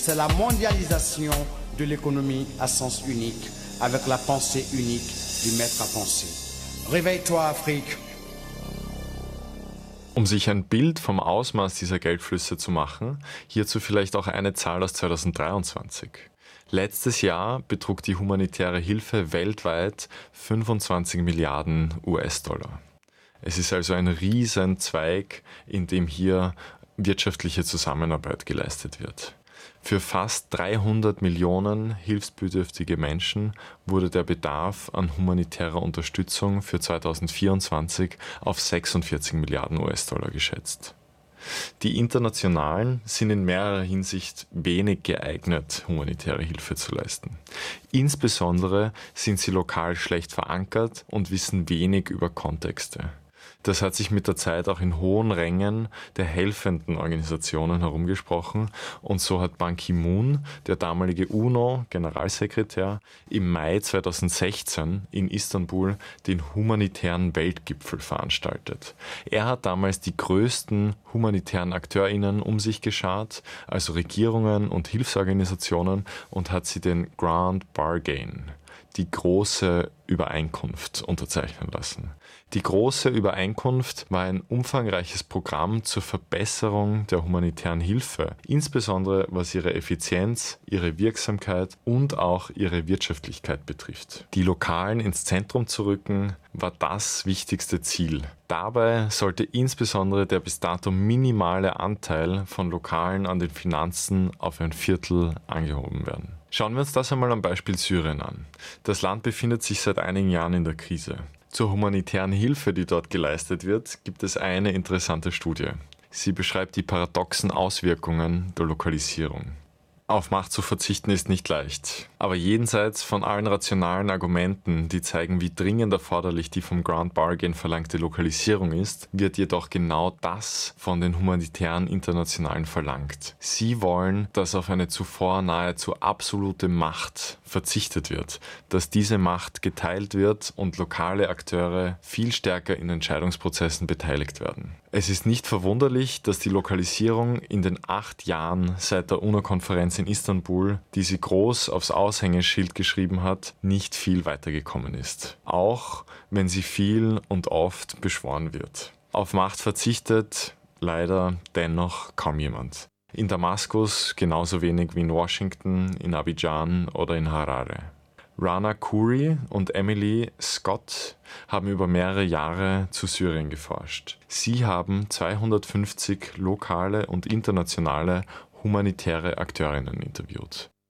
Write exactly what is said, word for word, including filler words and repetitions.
C'est la mondialisation de l'économie à sens unique, avec la pensée unique du maître à penser. Réveille-toi, Afrique! Um sich ein Bild vom Ausmaß dieser Geldflüsse zu machen, hierzu vielleicht auch eine Zahl aus zweitausenddreiundzwanzig. Letztes Jahr betrug die humanitäre Hilfe weltweit fünfundzwanzig Milliarden U S-Dollar. Es ist also ein Riesenzweig, in dem hier wirtschaftliche Zusammenarbeit geleistet wird. Für fast dreihundert Millionen hilfsbedürftige Menschen wurde der Bedarf an humanitärer Unterstützung für zweitausendvierundzwanzig auf sechsundvierzig Milliarden U S-Dollar geschätzt. Die Internationalen sind in mehrerer Hinsicht wenig geeignet, humanitäre Hilfe zu leisten. Insbesondere sind sie lokal schlecht verankert und wissen wenig über Kontexte. Das hat sich mit der Zeit auch in hohen Rängen der helfenden Organisationen herumgesprochen und so hat Ban Ki-moon, der damalige UNO-Generalsekretär, im Mai zweitausendsechzehn in Istanbul den humanitären Weltgipfel veranstaltet. Er hat damals die größten humanitären AkteurInnen um sich geschart, also Regierungen und Hilfsorganisationen, und hat sie den Grand Bargain, die große Übereinkunft, unterzeichnen lassen. Die große Übereinkunft war ein umfangreiches Programm zur Verbesserung der humanitären Hilfe, insbesondere was ihre Effizienz, ihre Wirksamkeit und auch ihre Wirtschaftlichkeit betrifft. Die Lokalen ins Zentrum zu rücken, war das wichtigste Ziel. Dabei sollte insbesondere der bis dato minimale Anteil von Lokalen an den Finanzen auf ein Viertel angehoben werden. Schauen wir uns das einmal am Beispiel Syrien an. Das Land befindet sich seit einigen Jahren in der Krise. Zur humanitären Hilfe, die dort geleistet wird, gibt es eine interessante Studie. Sie beschreibt die paradoxen Auswirkungen der Lokalisierung. Auf Macht zu verzichten ist nicht leicht. Aber jenseits von allen rationalen Argumenten, die zeigen, wie dringend erforderlich die vom Grand Bargain verlangte Lokalisierung ist, wird jedoch genau das von den humanitären Internationalen verlangt. Sie wollen, dass auf eine zuvor nahezu absolute Macht verzichtet wird, dass diese Macht geteilt wird und lokale Akteure viel stärker in Entscheidungsprozessen beteiligt werden. Es ist nicht verwunderlich, dass die Lokalisierung in den acht Jahren seit der UNO-Konferenz in Istanbul, die sie groß aufs Aushängeschild geschrieben hat, nicht viel weitergekommen ist. Auch wenn sie viel und oft beschworen wird. Auf Macht verzichtet leider dennoch kaum jemand. In Damaskus genauso wenig wie in Washington, in Abidjan oder in Harare. Rana Khoury und Emily Scott haben über mehrere Jahre zu Syrien geforscht. Sie haben zweihundertfünfzig lokale und internationale humanitäre Akteurinnen interviewt.